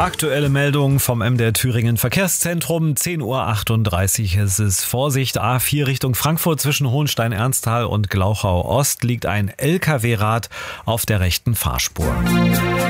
Aktuelle Meldung vom MDR Thüringen Verkehrszentrum. 10:38 Uhr ist es. Vorsicht, A4 Richtung Frankfurt zwischen Hohenstein-Ernsthal und Glauchau Ost liegt ein LKW-Rad auf der rechten Fahrspur.